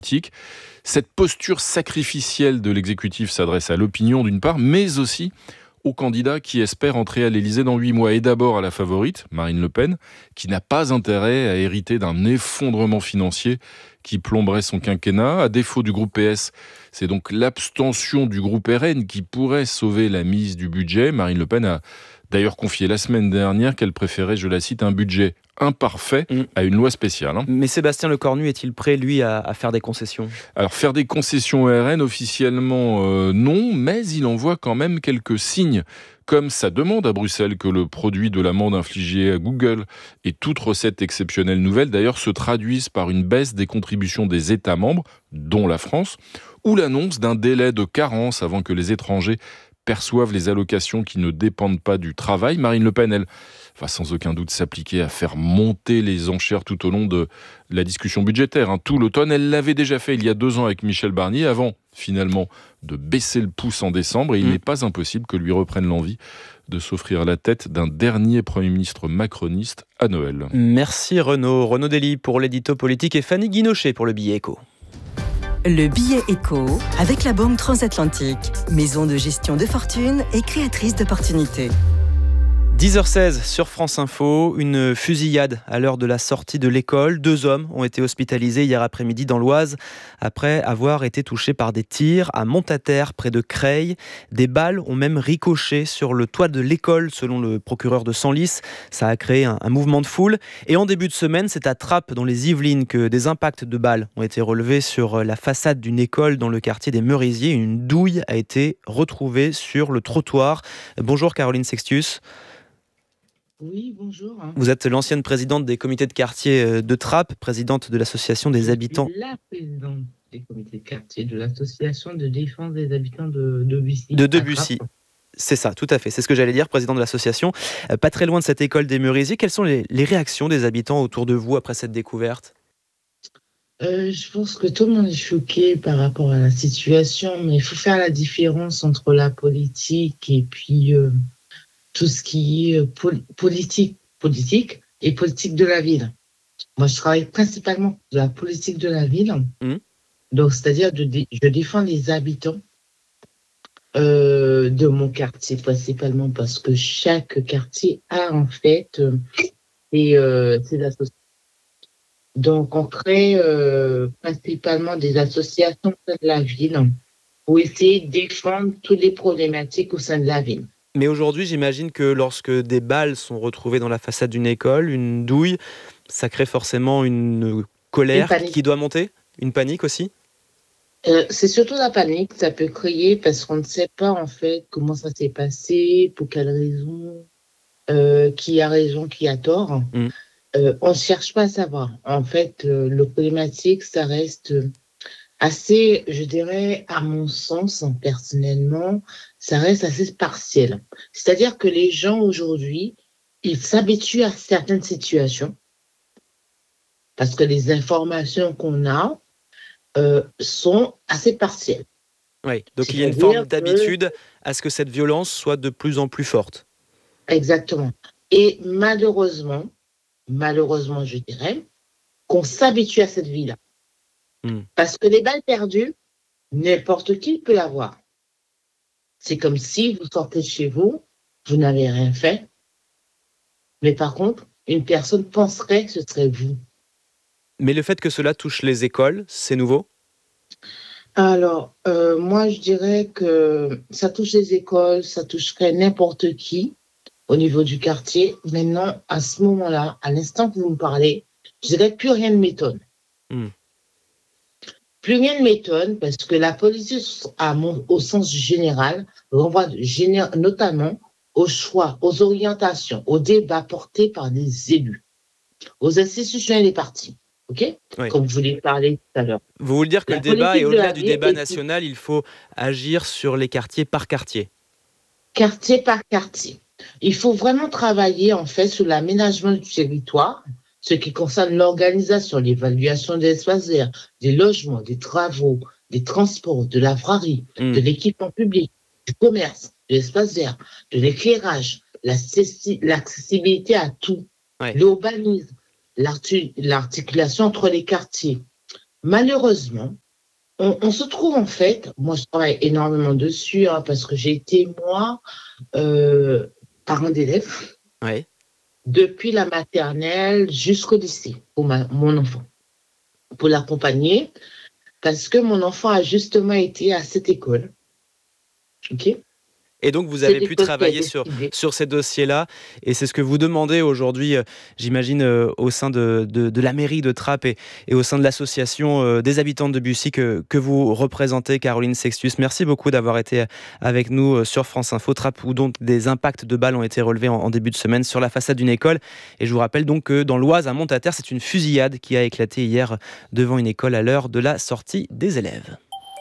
politique. Cette posture sacrificielle de l'exécutif s'adresse à l'opinion d'une part, mais aussi aux candidats qui espèrent entrer à l'Élysée dans 8 mois. Et d'abord à la favorite, Marine Le Pen, qui n'a pas intérêt à hériter d'un effondrement financier qui plomberait son quinquennat. À défaut du groupe PS, c'est donc l'abstention du groupe RN qui pourrait sauver la mise du budget. Marine Le Pen a d'ailleurs confié la semaine dernière qu'elle préférait, je la cite, un budget imparfait à une loi spéciale. Mais Sébastien Lecornu est-il prêt, lui, à faire des concessions ? Alors, faire des concessions au RN, officiellement, non, mais il envoie quand même quelques signes, comme sa demande à Bruxelles que le produit de l'amende infligée à Google et toute recette exceptionnelle nouvelle, d'ailleurs, se traduisent par une baisse des contributions des États membres, dont la France, ou l'annonce d'un délai de carence avant que les étrangers perçoivent les allocations qui ne dépendent pas du travail. Marine Le Pen, elle, va sans aucun doute s'appliquer à faire monter les enchères tout au long de la discussion budgétaire. Tout l'automne, elle l'avait déjà fait il y a 2 ans avec Michel Barnier, avant finalement de baisser le pouce en décembre. Et il n'est pas impossible que lui reprenne l'envie de s'offrir la tête d'un dernier Premier ministre macroniste à Noël. Merci Renaud Dely pour l'édito politique et Fanny Guinochet pour le billet éco. Le billet éco avec la Banque Transatlantique, maison de gestion de fortune et créatrice d'opportunités. 10h16 sur France Info, une fusillade à l'heure de la sortie de l'école. 2 hommes ont été hospitalisés hier après-midi dans l'Oise après avoir été touchés par des tirs à Montataire près de Creil. Des balles ont même ricoché sur le toit de l'école selon le procureur de Senlis. Ça a créé un mouvement de foule. Et en début de semaine, c'est à Trappes dans les Yvelines que des impacts de balles ont été relevés sur la façade d'une école dans le quartier des Merisiers. Une douille a été retrouvée sur le trottoir. Bonjour Caroline Sextius. Oui, bonjour. Vous êtes l'ancienne présidente des comités de quartier de Trappes, présidente de l'association des habitants. La présidente des comités de quartier de l'association de défense des habitants de Debussy. De Debussy. C'est ça, tout à fait. C'est ce que j'allais dire, président de l'association. Pas très loin de cette école des Merisiers. Quelles sont les réactions des habitants autour de vous après cette découverte ? Je pense que tout le monde est choqué par rapport à la situation, mais il faut faire la différence entre la politique et puis tout ce qui est politique et politique de la ville. Moi, je travaille principalement de la politique de la ville. Donc, c'est-à-dire je défends les habitants de mon quartier, principalement parce que chaque quartier a en fait ses associations. Donc, on crée principalement des associations au sein de la ville pour essayer de défendre toutes les problématiques au sein de la ville. Mais aujourd'hui, j'imagine que lorsque des balles sont retrouvées dans la façade d'une école, une douille, ça crée forcément une colère qui doit monter, une panique aussi. C'est surtout la panique, ça peut créer parce qu'on ne sait pas en fait comment ça s'est passé, pour quelle raison, qui a raison, qui a tort. On ne cherche pas à savoir. En fait, le problématique, ça reste assez, je dirais, à mon sens, personnellement, ça reste assez partiel. C'est-à-dire que les gens aujourd'hui, ils s'habituent à certaines situations parce que les informations qu'on a sont assez partielles. Oui, donc il y a une forme d'habitude à ce que cette violence soit de plus en plus forte. Exactement. Et malheureusement, je dirais, qu'on s'habitue à cette vie-là. Parce que les balles perdues, n'importe qui peut l'avoir. C'est comme si vous sortez de chez vous, vous n'avez rien fait, mais par contre, une personne penserait que ce serait vous. Mais le fait que cela touche les écoles, c'est nouveau ? Alors, moi, je dirais que ça touche les écoles, ça toucherait n'importe qui au niveau du quartier. Maintenant, à ce moment-là, à l'instant que vous me parlez, je dirais que plus rien ne m'étonne. Plus rien ne m'étonne parce que la politique, au sens général, renvoie notamment aux choix, aux orientations, aux débats portés par des élus, aux institutions et les partis. Okay, oui. Comme je vous l'ai parlé tout à l'heure. Vous voulez dire que le débat est au-delà du débat national, il faut agir sur les quartiers par quartier. Quartier par quartier. Il faut vraiment travailler en fait sur l'aménagement du territoire, ce qui concerne l'organisation, l'évaluation des espaces verts, des logements, des travaux, des transports, de la voirie, de l'équipement public, du commerce, de l'espace vert, de l'éclairage, l'accessibilité à tout, l'urbanisme, l'articulation entre les quartiers, malheureusement, on se trouve en fait, moi je travaille énormément dessus parce que j'ai été moi parent d'élève depuis la maternelle jusqu'au lycée pour mon enfant, pour l'accompagner, parce que mon enfant a justement été à cette école. Ok. Et donc, vous avez pu travailler sur ces dossiers-là. Et c'est ce que vous demandez aujourd'hui, j'imagine, au sein de la mairie de Trappes et au sein de l'association des habitants de Bussy que vous représentez, Caroline Sextius. Merci beaucoup d'avoir été avec nous sur France Info. Trappes, où donc des impacts de balles ont été relevés en début de semaine sur la façade d'une école. Et je vous rappelle donc que dans l'Oise, à Montaterre, c'est une fusillade qui a éclaté hier devant une école à l'heure de la sortie des élèves.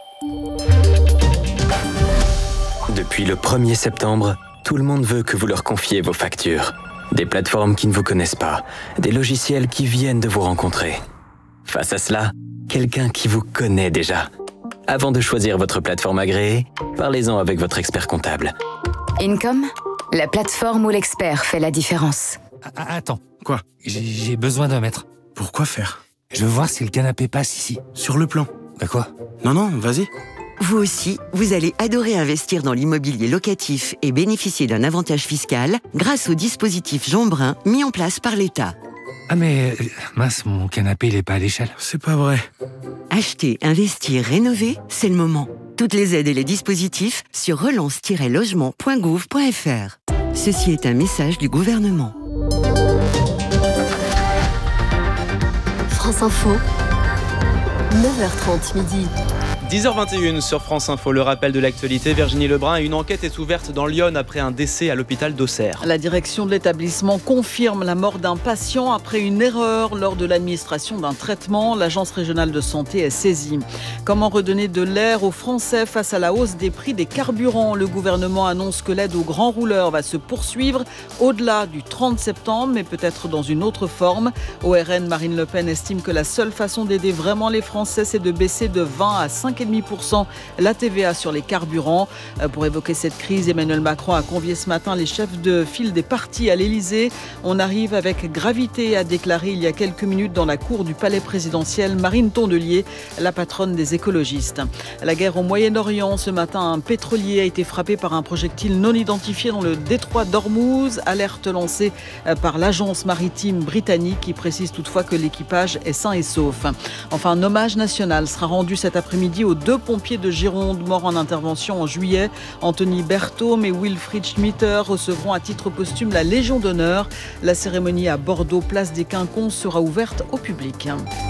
Depuis le 1er septembre, tout le monde veut que vous leur confiez vos factures. Des plateformes qui ne vous connaissent pas, des logiciels qui viennent de vous rencontrer. Face à cela, quelqu'un qui vous connaît déjà. Avant de choisir votre plateforme agréée, parlez-en avec votre expert comptable. Income, la plateforme où l'expert fait la différence. Attends. Quoi ? J'ai besoin d'un mètre. Pourquoi faire ? Je veux voir si le canapé passe ici. Sur le plan. Bah quoi ? Non, vas-y. Vous aussi, vous allez adorer investir dans l'immobilier locatif et bénéficier d'un avantage fiscal grâce au dispositif Jean Brun mis en place par l'État. Ah mais, mince, mon canapé, il est pas à l'échelle. C'est pas vrai. Acheter, investir, rénover, c'est le moment. Toutes les aides et les dispositifs sur relance-logement.gouv.fr. Ceci est un message du gouvernement. France Info, 9h30 midi. 10h21 sur France Info, le rappel de l'actualité. Virginie Lebrun, une enquête est ouverte dans l'Yonne après un décès à l'hôpital d'Auxerre. La direction de l'établissement confirme la mort d'un patient après une erreur lors de l'administration d'un traitement. L'agence régionale de santé est saisie. Comment redonner de l'air aux Français face à la hausse des prix des carburants ? Le gouvernement annonce que l'aide aux grands rouleurs va se poursuivre au-delà du 30 septembre, mais peut-être dans une autre forme. Au RN, Marine Le Pen estime que la seule façon d'aider vraiment les Français, c'est de baisser de 20 à 5,5% la TVA sur les carburants. Pour évoquer cette crise, Emmanuel Macron a convié ce matin les chefs de file des partis à l'Élysée. On arrive avec gravité, a déclaré il y a quelques minutes dans la cour du palais présidentiel Marine Tondelier, la patronne des écologistes. La guerre au Moyen-Orient, ce matin, un pétrolier a été frappé par un projectile non identifié dans le détroit d'Ormuz. Alerte lancée par l'agence maritime britannique qui précise toutefois que l'équipage est sain et sauf. Enfin, un hommage national sera rendu cet après-midi aux 2 pompiers de Gironde morts en intervention en juillet. Anthony Berthaume et Wilfried Schmitter recevront à titre posthume la Légion d'honneur. La cérémonie à Bordeaux, place des Quinconces, sera ouverte au public.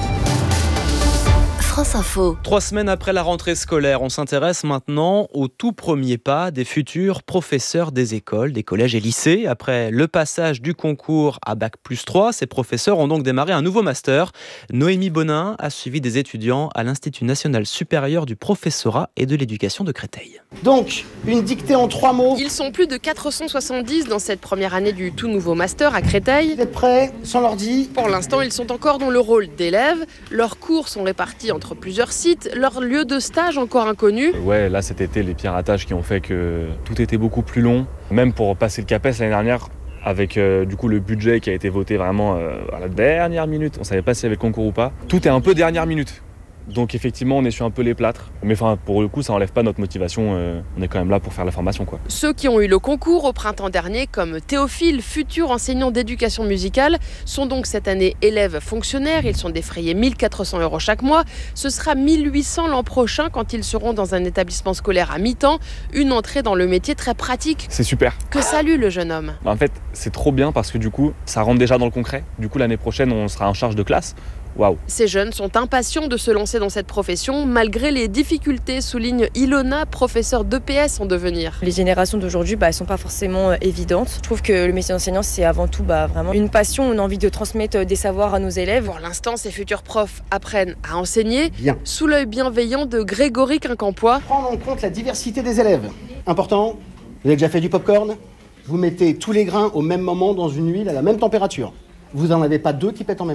France Info. 3 semaines après la rentrée scolaire, on s'intéresse maintenant aux tout premiers pas des futurs professeurs des écoles, des collèges et lycées. Après le passage du concours à Bac+3, ces professeurs ont donc démarré un nouveau master. Noémie Bonin a suivi des étudiants à l'Institut national supérieur du professorat et de l'éducation de Créteil. Donc, une dictée en 3 mots. Ils sont plus de 470 dans cette première année du tout nouveau master à Créteil. Vous êtes prêts ? Sans l'ordi ? Pour l'instant, ils sont encore dans le rôle d'élèves. Leurs cours sont répartis entre plusieurs sites, leur lieu de stage encore inconnu. Ouais, là cet été, les piratages qui ont fait que tout était beaucoup plus long. Même pour passer le CAPES l'année dernière, avec du coup le budget qui a été voté vraiment à la dernière minute. On savait pas s'il y avait le concours ou pas. Tout est un peu dernière minute. Donc effectivement, on est sur un peu les plâtres. Mais enfin, pour le coup, ça enlève pas notre motivation. On est quand même là pour faire la formation, quoi. Ceux qui ont eu le concours au printemps dernier, comme Théophile, futur enseignant d'éducation musicale, sont donc cette année élèves fonctionnaires. Ils sont défrayés 1 400 € chaque mois. Ce sera 1 800 l'an prochain quand ils seront dans un établissement scolaire à mi-temps. Une entrée dans le métier très pratique. C'est super. Que salue le jeune homme. En fait, c'est trop bien parce que du coup, ça rentre déjà dans le concret. Du coup, l'année prochaine, on sera en charge de classe. Waouh. Ces jeunes sont impatients de se lancer dans cette profession malgré les difficultés, souligne Ilona, professeure d'EPS en devenir. Les générations d'aujourd'hui, elles sont pas forcément évidentes. Je trouve que le métier d'enseignant, c'est avant tout vraiment une passion, une envie de transmettre des savoirs à nos élèves. Pour l'instant, ces futurs profs apprennent à enseigner bien, sous l'œil bienveillant de Grégory Quincampoix. Prendre en compte la diversité des élèves. Important, vous avez déjà fait du popcorn ? Vous mettez tous les grains au même moment dans une huile à la même température. Vous n'en avez pas 2 qui pètent en même temps.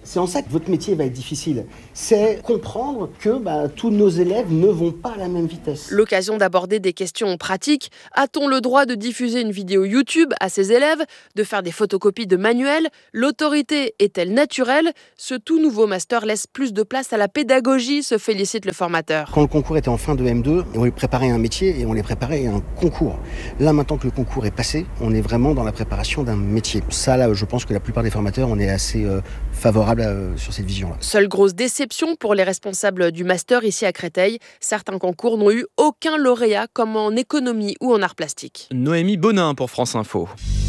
C'est en ça que votre métier va être difficile. C'est comprendre que tous nos élèves ne vont pas à la même vitesse. L'occasion d'aborder des questions pratiques. A-t-on le droit de diffuser une vidéo YouTube à ses élèves, de faire des photocopies de manuels? L'autorité est-elle naturelle? Ce tout nouveau master laisse plus de place à la pédagogie, se félicite le formateur. Quand le concours était en fin de M2, on les préparait à un métier et on les préparait à un concours. Là, maintenant que le concours est passé, on est vraiment dans la préparation d'un métier. Ça, là, je pense que la plupart des formateurs, on est assez favorables sur cette vision-là. Seule grosse déception pour les responsables du master ici à Créteil. Certains concours n'ont eu aucun lauréat, comme en économie ou en arts plastiques. Noémie Bonin pour France Info.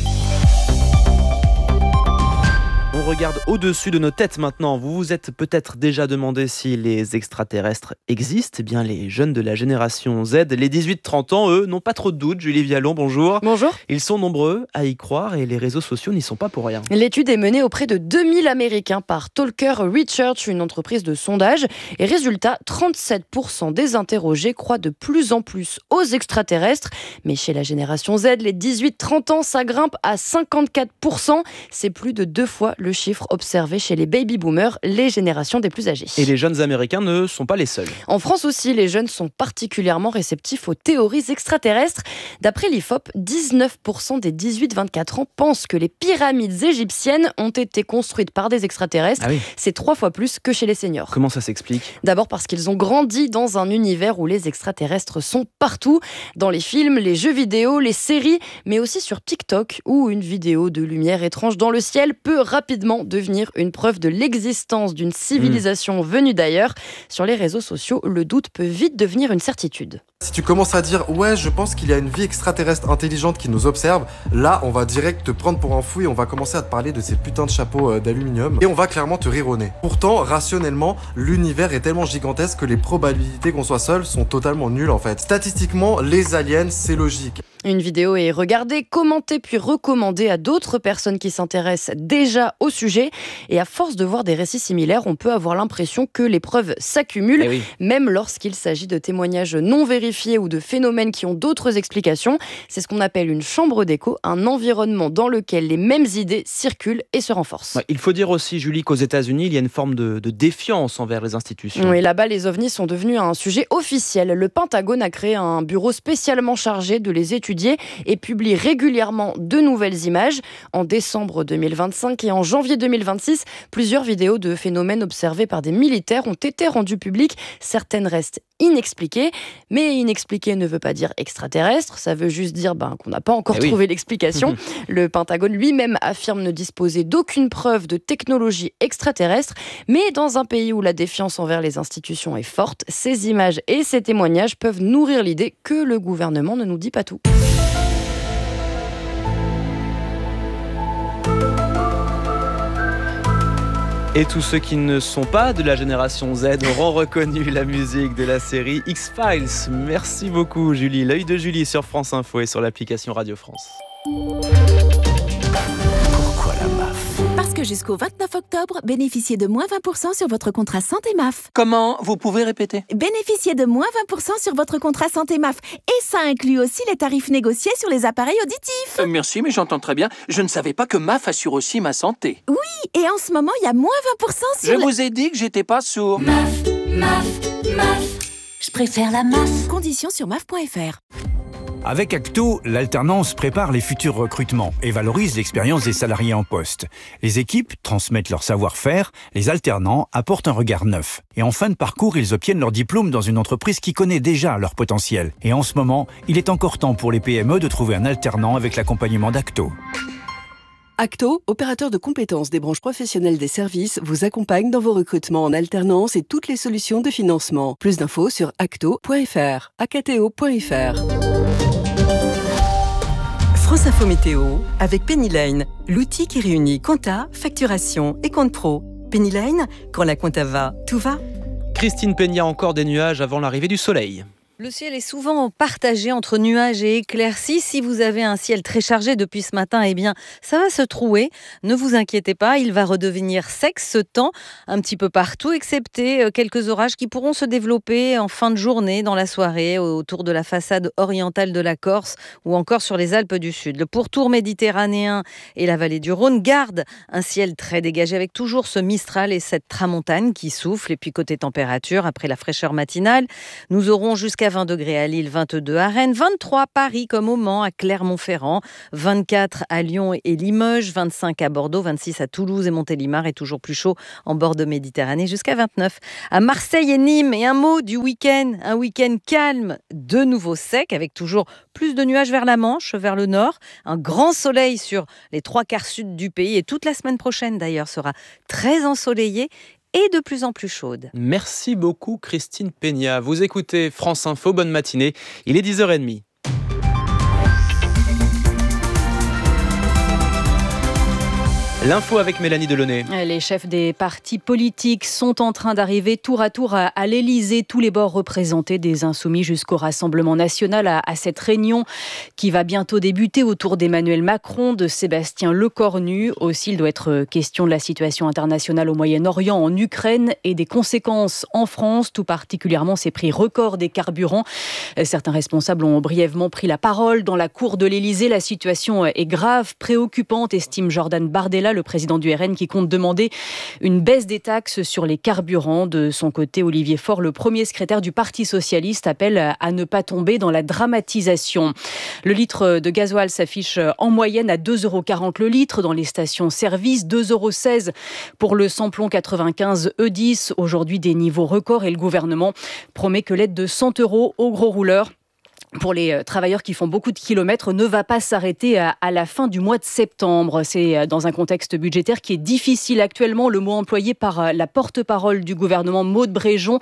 On regarde au-dessus de nos têtes maintenant. Vous vous êtes peut-être déjà demandé si les extraterrestres existent. Eh bien, les jeunes de la génération Z, les 18-30 ans, eux, n'ont pas trop de doutes. Julie Vialon, bonjour. Bonjour. Ils sont nombreux à y croire et les réseaux sociaux n'y sont pas pour rien. L'étude est menée auprès de 2000 Américains par Talker Research, une entreprise de sondage. Et résultat, 37% des interrogés croient de plus en plus aux extraterrestres. Mais chez la génération Z, les 18-30 ans, ça grimpe à 54%. C'est plus de 2 fois le chiffre observé chez les baby-boomers, les générations des plus âgés. Et les jeunes Américains ne sont pas les seuls. En France aussi, les jeunes sont particulièrement réceptifs aux théories extraterrestres. D'après l'IFOP, 19% des 18-24 ans pensent que les pyramides égyptiennes ont été construites par des extraterrestres. Ah oui. C'est 3 fois plus que chez les seniors. Comment ça s'explique ? D'abord parce qu'ils ont grandi dans un univers où les extraterrestres sont partout, dans les films, les jeux vidéo, les séries, mais aussi sur TikTok, où une vidéo de lumière étrange dans le ciel peut rapidement devenir une preuve de l'existence d'une civilisation venue d'ailleurs. Sur les réseaux sociaux, le doute peut vite devenir une certitude. Si tu commences à dire « Ouais, je pense qu'il y a une vie extraterrestre intelligente qui nous observe », là, on va direct te prendre pour un fou et on va commencer à te parler de ces putains de chapeaux d'aluminium et on va clairement te rire au nez. Pourtant, rationnellement, l'univers est tellement gigantesque que les probabilités qu'on soit seul sont totalement nulles en fait. Statistiquement, les aliens, c'est logique. Une vidéo est regardée, commentée puis recommandée à d'autres personnes qui s'intéressent déjà au sujet. Et à force de voir des récits similaires, on peut avoir l'impression que les preuves s'accumulent, même lorsqu'il s'agit de témoignages non vérifiés ou de phénomènes qui ont d'autres explications. C'est ce qu'on appelle une chambre d'écho, un environnement dans lequel les mêmes idées circulent et se renforcent. Il faut dire aussi, Julie, qu'aux États-Unis, il y a une forme de défiance envers les institutions. Oui, là-bas, les ovnis sont devenus un sujet officiel. Le Pentagone a créé un bureau spécialement chargé de les étudier et publie régulièrement de nouvelles images. En décembre 2025 et en janvier 2026, plusieurs vidéos de phénomènes observés par des militaires ont été rendues publiques. Certaines restent inexpliquées, mais inexpliqué ne veut pas dire extraterrestre, ça veut juste dire qu'on n'a pas encore trouvé l'explication. Le Pentagone lui-même affirme ne disposer d'aucune preuve de technologie extraterrestre, mais dans un pays où la défiance envers les institutions est forte, ces images et ces témoignages peuvent nourrir l'idée que le gouvernement ne nous dit pas tout. Et tous ceux qui ne sont pas de la génération Z auront reconnu la musique de la série X-Files. Merci beaucoup Julie. L'œil de Julie sur France Info et sur l'application Radio France. Pourquoi la MAF ? Parce que jusqu'au 29 octobre, bénéficiez de moins 20% sur votre contrat santé MAF. Comment ? Vous pouvez répéter ? Bénéficiez de moins 20% sur votre contrat santé MAF. Et ça inclut aussi les tarifs négociés sur les appareils auditifs. Merci, mais j'entends très bien. Je ne savais pas que MAF assure aussi ma santé. Oui, et en ce moment, il y a moins 20% sur... Je vous ai dit que j'étais pas sourd. MAF. Je préfère la MAF. Conditions sur MAF.fr. Avec Acto, l'alternance prépare les futurs recrutements et valorise l'expérience des salariés en poste. Les équipes transmettent leur savoir-faire, les alternants apportent un regard neuf. Et en fin de parcours, ils obtiennent leur diplôme dans une entreprise qui connaît déjà leur potentiel. Et en ce moment, il est encore temps pour les PME de trouver un alternant avec l'accompagnement d'Acto. Acto, opérateur de compétences des branches professionnelles des services, vous accompagne dans vos recrutements en alternance et toutes les solutions de financement. Plus d'infos sur acto.fr, acto.fr. France Info Météo avec Pennyline, l'outil qui réunit compta, facturation et compte pro. Pennyline, quand la compta va, tout va. Christine Peña, encore des nuages avant l'arrivée du soleil. Le ciel est souvent partagé entre nuages et éclaircies. Si vous avez un ciel très chargé depuis ce matin, eh bien, ça va se trouer. Ne vous inquiétez pas, il va redevenir sec ce temps un petit peu partout, excepté quelques orages qui pourront se développer en fin de journée, dans la soirée, autour de la façade orientale de la Corse ou encore sur les Alpes du Sud. Le pourtour méditerranéen et la vallée du Rhône gardent un ciel très dégagé avec toujours ce Mistral et cette tramontane qui souffle. Et puis côté température, après la fraîcheur matinale, nous aurons jusqu'à 20 degrés à Lille, 22 à Rennes, 23 à Paris comme au Mans, à Clermont-Ferrand, 24 à Lyon et Limoges, 25 à Bordeaux, 26 à Toulouse et Montélimar et toujours plus chaud en bord de Méditerranée jusqu'à 29 à Marseille et Nîmes. Et un mot du week-end, un week-end calme, de nouveau sec avec toujours plus de nuages vers la Manche, vers le nord, un grand soleil sur les 3/4 sud du pays et toute la semaine prochaine d'ailleurs sera très ensoleillée et de plus en plus chaude. Merci beaucoup Christine Peña. Vous écoutez France Info, bonne matinée, il est 10h30. L'info avec Mélanie Delaunay. Les chefs des partis politiques sont en train d'arriver tour à tour à l'Elysée, tous les bords représentés des Insoumis jusqu'au Rassemblement national à cette réunion qui va bientôt débuter autour d'Emmanuel Macron, de Sébastien Lecornu. Aussi, il doit être question de la situation internationale au Moyen-Orient, en Ukraine et des conséquences en France, tout particulièrement ces prix records des carburants. Certains responsables ont brièvement pris la parole dans la cour de l'Elysée. La situation est grave, préoccupante, estime Jordan Bardella, le président du RN, qui compte demander une baisse des taxes sur les carburants. De son côté, Olivier Faure, le premier secrétaire du Parti socialiste, appelle à ne pas tomber dans la dramatisation. Le litre de gasoil s'affiche en moyenne à 2,40 € le litre dans les stations-service, 2,16 € pour le samplon 95 E10. Aujourd'hui, des niveaux records et le gouvernement promet que l'aide de 100 € aux gros rouleurs pour les travailleurs qui font beaucoup de kilomètres ne va pas s'arrêter à la fin du mois de septembre. C'est dans un contexte budgétaire qui est difficile actuellement. Le mot employé par la porte-parole du gouvernement, Maud Bréjon,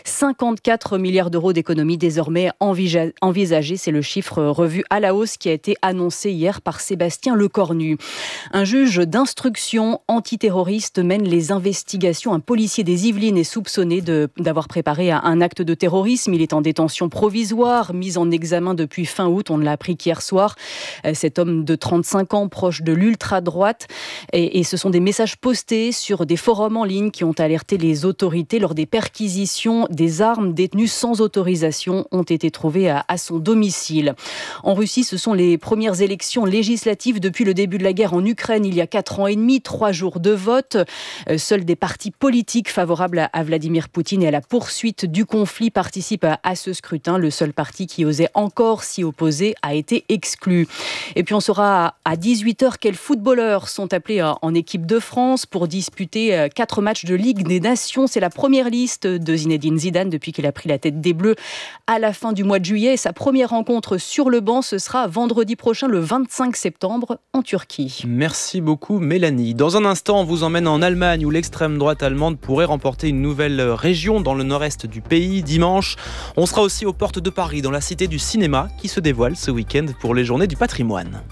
54 milliards d'euros d'économies désormais envisagées. C'est le chiffre revu à la hausse qui a été annoncé hier par Sébastien Lecornu. Un juge d'instruction antiterroriste mène les investigations. Un policier des Yvelines est soupçonné d'avoir préparé un acte de terrorisme. Il est en détention provisoire, mis en examen depuis fin août, on l'a appris qu'hier soir. Cet homme de 35 ans, proche de l'ultra-droite, et ce sont des messages postés sur des forums en ligne qui ont alerté les autorités. Lors des perquisitions, des armes détenues sans autorisation ont été trouvées à son domicile. En Russie, ce sont les premières élections législatives depuis le début de la guerre en Ukraine, il y a 4 ans et demi, 3 jours de vote. Seuls des partis politiques favorables à Vladimir Poutine et à la poursuite du conflit participent à ce scrutin. Le seul parti qui osait encore s'y opposer a été exclu. Et puis on saura à 18h quels footballeurs sont appelés en équipe de France pour disputer 4 matchs de Ligue des Nations. C'est la première liste de Zinedine Zidane depuis qu'il a pris la tête des Bleus à la fin du mois de juillet. Et sa première rencontre sur le banc, ce sera vendredi prochain, le 25 septembre, en Turquie. Merci beaucoup Mélanie. Dans un instant, on vous emmène en Allemagne où l'extrême droite allemande pourrait remporter une nouvelle région dans le nord-est du pays dimanche. On sera aussi aux portes de Paris, dans la cité du cinéma qui se dévoile ce week-end pour les journées du patrimoine.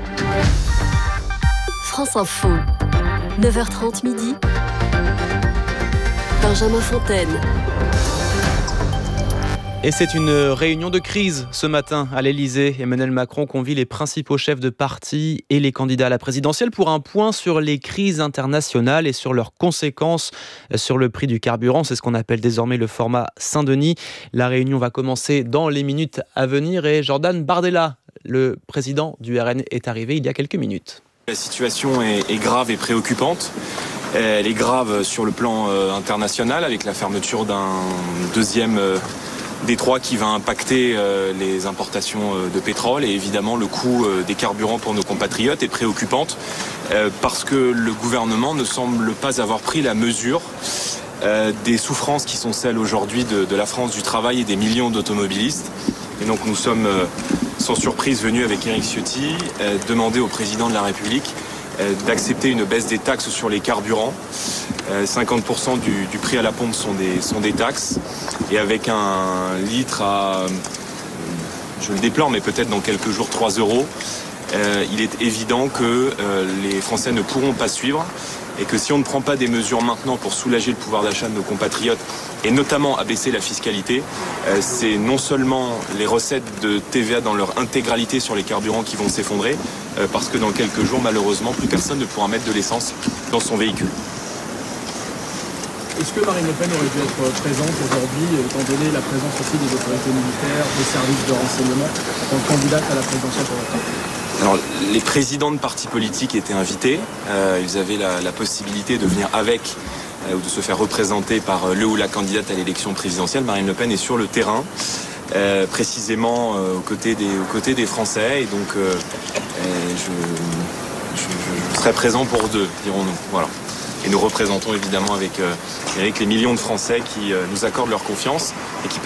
France Info, 9h30 midi. Benjamin Fontaine. Et c'est une réunion de crise ce matin à l'Elysée. Emmanuel Macron convie les principaux chefs de parti et les candidats à la présidentielle pour un point sur les crises internationales et sur leurs conséquences sur le prix du carburant. C'est ce qu'on appelle désormais le format Saint-Denis. La réunion va commencer dans les minutes à venir et Jordan Bardella, le président du RN, est arrivé il y a quelques minutes. La situation est grave et préoccupante. Elle est grave sur le plan international avec la fermeture d'un deuxième détroit qui va impacter les importations de pétrole et évidemment le coût des carburants pour nos compatriotes est préoccupante parce que le gouvernement ne semble pas avoir pris la mesure des souffrances qui sont celles aujourd'hui de la France du travail et des millions d'automobilistes. Et donc nous sommes sans surprise venus avec Éric Ciotti demander au président de la République d'accepter une baisse des taxes sur les carburants. 50% du prix à la pompe sont des taxes. Et avec un litre à, je le déplore, mais peut-être dans quelques jours, 3 €, il est évident que les Français ne pourront pas suivre et que si on ne prend pas des mesures maintenant pour soulager le pouvoir d'achat de nos compatriotes et notamment abaisser la fiscalité, c'est non seulement les recettes de TVA dans leur intégralité sur les carburants qui vont s'effondrer, parce que dans quelques jours, malheureusement, plus personne ne pourra mettre de l'essence dans son véhicule. Est-ce que Marine Le Pen aurait dû être présente aujourd'hui, étant donné la présence aussi des autorités militaires, des services de renseignement, en tant que candidate à la présidentielle pour l'instant ? Alors, les présidents de partis politiques étaient invités. Ils avaient la possibilité de venir avec ou de se faire représenter par le ou la candidate à l'élection présidentielle. Marine Le Pen est sur le terrain, précisément aux côtés des Français. Et donc, je serai présent pour deux, dirons-nous. Voilà. Et nous représentons évidemment avec Éric les millions de Français qui nous accordent leur confiance et qui